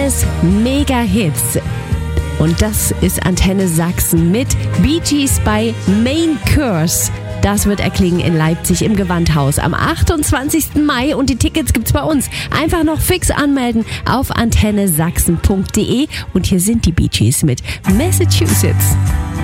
Antennes Mega-Hits. Und das ist Antenne Sachsen mit Bee Gees bei Main Curse. Das wird erklingen in Leipzig im Gewandhaus am 28. Mai und die Tickets gibt's bei uns. Einfach noch fix anmelden auf antennesachsen.de und hier sind die Bee Gees mit Massachusetts.